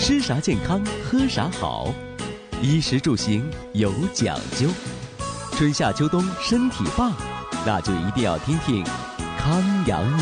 吃啥健康，喝啥好，衣食住行有讲究。春夏秋冬身体棒，那就一定要听听康养